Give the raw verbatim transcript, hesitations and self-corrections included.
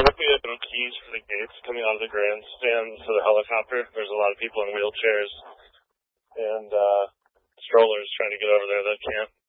we're looking at the keys for the gates coming out of the grandstand for the helicopter. There's a lot of people in wheelchairs and uh, strollers trying to get over there that can't.